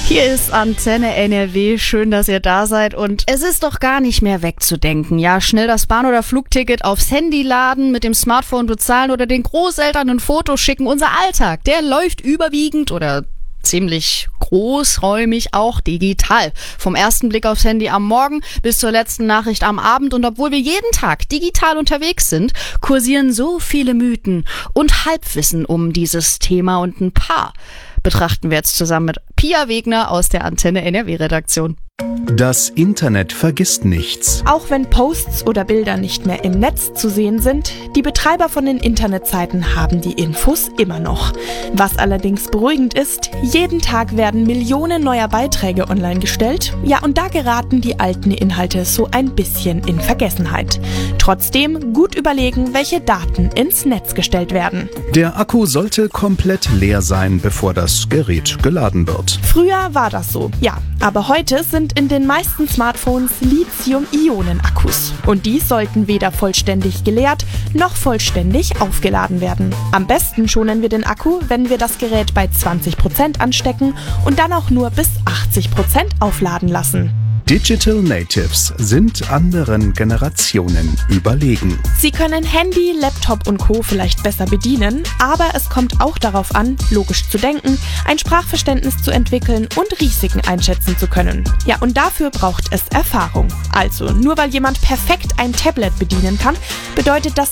Hier ist Antenne NRW, schön, dass ihr da seid und es ist doch gar nicht mehr wegzudenken. Ja, schnell das Bahn- oder Flugticket aufs Handy laden, mit dem Smartphone bezahlen oder den Großeltern ein Foto schicken. Unser Alltag, der läuft überwiegend oder ziemlich großräumig auch digital. Vom ersten Blick aufs Handy am Morgen bis zur letzten Nachricht am Abend. Und obwohl wir jeden Tag digital unterwegs sind, kursieren so viele Mythen und Halbwissen um dieses Thema. Und ein paar betrachten wir jetzt zusammen mit Pia Wegner aus der Antenne NRW-Redaktion. Das Internet vergisst nichts. Auch wenn Posts oder Bilder nicht mehr im Netz zu sehen sind, die Betreiber von den Internetseiten haben die Infos immer noch. Was allerdings beruhigend ist, jeden Tag werden Millionen neuer Beiträge online gestellt. Ja, und da geraten die alten Inhalte so ein bisschen in Vergessenheit. Trotzdem gut überlegen, welche Daten ins Netz gestellt werden. Der Akku sollte komplett leer sein, bevor das Gerät geladen wird. Früher war das so, ja. Aber heute sind in den meisten Smartphones Lithium-Ionen-Akkus. Und die sollten weder vollständig geleert noch vollständig aufgeladen werden. Am besten schonen wir den Akku, wenn wir das Gerät bei 20% anstecken und dann auch nur bis 80% aufladen lassen. Digital Natives sind anderen Generationen überlegen. Sie können Handy, Laptop und Co. vielleicht besser bedienen, aber es kommt auch darauf an, logisch zu denken, ein Sprachverständnis zu entwickeln und Risiken einschätzen zu können. Ja, und dafür braucht es Erfahrung. Also, nur weil jemand perfekt ein Tablet bedienen kann, bedeutet das